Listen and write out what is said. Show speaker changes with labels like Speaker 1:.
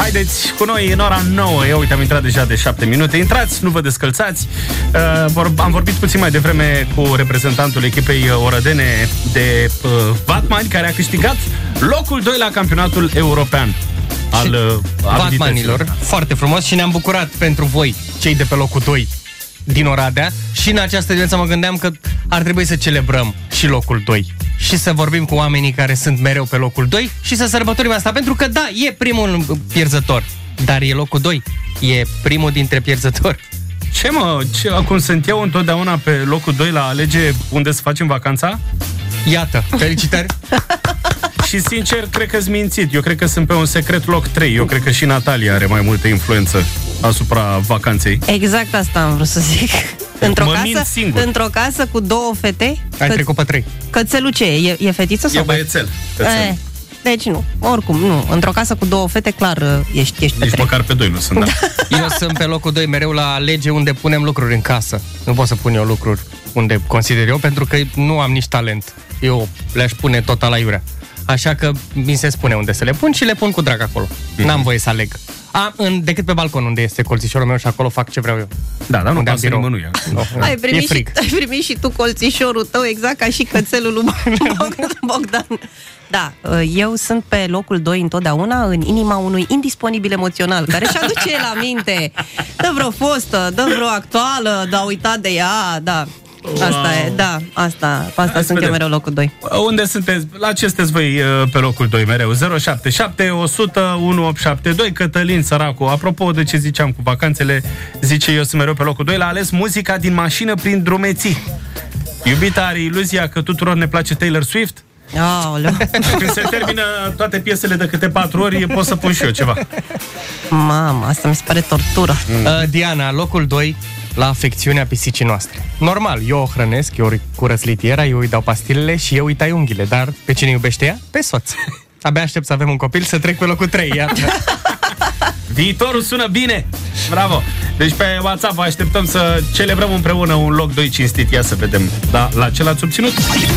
Speaker 1: Haideți cu noi în ora 9. Eu uite, am intrat deja de 7 minute. Intrați, nu vă descălțați. Am vorbit puțin mai devreme cu reprezentantul echipei orădene de Vatmani, care a câștigat locul 2 la campionatul european al
Speaker 2: Vatmanilor. Foarte frumos și ne-am bucurat pentru voi, cei de pe locul 2 din Oradea. Și în această dimineață mă gândeam că ar trebui să celebrăm și locul 2 și să vorbim cu oamenii care sunt mereu pe locul 2 și să sărbătorim asta, pentru că da, e primul pierzător, dar e locul 2, e primul dintre pierzători.
Speaker 1: Ce mă, acum sunt eu întotdeauna pe locul 2 la alege unde să facem vacanța?
Speaker 2: Iată, felicitări.
Speaker 1: Și sincer, cred că-s mințit. Eu cred că sunt pe un secret loc 3. Eu cred că și Natalia are mai multă influență asupra vacanței.
Speaker 3: Exact asta am vrut să zic. Într-o casă cu 2 fete.
Speaker 2: Ai trecut pe 3.
Speaker 3: Cățelul ce e? E fetiță sau?
Speaker 1: E băiețel.
Speaker 3: Deci nu, oricum, nu. Într-o casă cu 2 fete, clar, ești pe 3.
Speaker 1: Nici măcar pe 2 nu sunt, da.
Speaker 2: Eu sunt pe locul 2 mereu la alege unde punem lucruri în casă. Nu pot să pun eu lucruri unde consider eu, pentru că nu am nici talent. Eu le-aș pune total aiurea. Așa că mi se spune unde să le pun și le pun cu drag acolo. N-am voie să aleg. Decât pe balcon, unde este colțișorul meu și acolo fac ce vreau eu.
Speaker 1: Da, dar nu pasă nimănui.
Speaker 3: Ai primit și tu colțișorul tău, exact ca și cățelul lui Bogdan. Da, eu sunt pe locul 2 întotdeauna în inima unui indisponibil emoțional, care își aduce la minte, dă vreo fostă, dă vreo actuală, da, uitat de ea, da. Asta e, da, asta sunt eu mereu locul 2.
Speaker 1: Unde sunteți? La ce sunteți voi pe locul 2 mereu? 077 100 1872. Cătălin, săracu, apropo de ce ziceam cu vacanțele, zice eu sunt mereu pe locul 2, l-a ales muzica din mașină prin drumeții. Iubita are iluzia că tuturor ne place Taylor Swift.
Speaker 3: Aoleu.
Speaker 1: Când se termină toate piesele de câte 4 ori, pot să pun și eu ceva.
Speaker 3: Mamă, asta mi se pare tortură.
Speaker 2: Diana, locul 2 la afecțiunea pisicii noastre. Normal, eu o hrănesc, eu îi curăț litiera, eu îi dau pastilele și eu îi tai unghiile, dar pe cine iubește ea? Pe soț. Abia aștept să avem un copil, să trec pe locul 3, iată.
Speaker 1: Viitorul sună bine! Bravo! Deci pe WhatsApp vă așteptăm să celebrăm împreună un loc 2 cinstit. Ia să vedem la ce l-ați obținut.